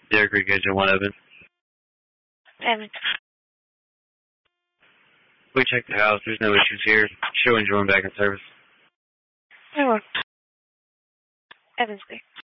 Dairy Creek Engine 1 Evans. Evans. We checked the house. There's no issues here. Show and join back in service. Very well. Evans.